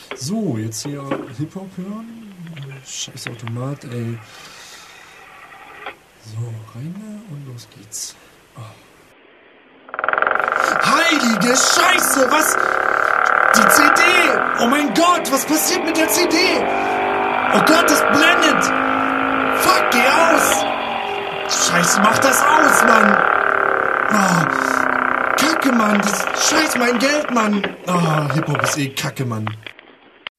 So, jetzt hier Hip-Hop hören. Scheiß Automat, ey. So, rein und los geht's. Heilige Scheiße, was? Die CD! Oh mein Gott, was passiert mit der CD? Oh Gott, das blendet! Fuck, geh aus! Scheiße, mach das aus, Mann! Oh, Kacke, Mann! Scheiß mein Geld, Mann! Oh, Hip-Hop ist eh Kacke, Mann.